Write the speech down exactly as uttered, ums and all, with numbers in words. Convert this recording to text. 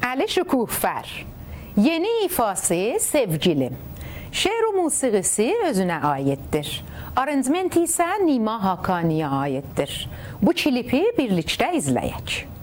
Əli Şükufər. Yeni ifası Sevgilim. Şeir və musiqisi özünə aiddir. Aranjment isə Nima Haqqaniyə aiddir. Bu klipi birlikdə izləyək.